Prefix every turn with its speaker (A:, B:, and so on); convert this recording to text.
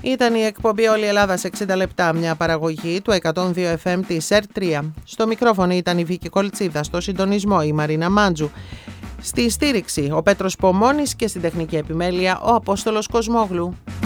A: Ήταν η εκπομπή Όλη η Ελλάδα σε 60 λεπτά, μια παραγωγή του 102 FM της ΕΡΤ3. Στο μικρόφωνο ήταν η Βίκη Κολτσίδα, στο συντονισμό η Μαρίνα Μάντζου, στη στήριξη ο Πέτρος Πομώνης και στην τεχνική επιμέλεια ο Απόστολος Κοσμόγλου.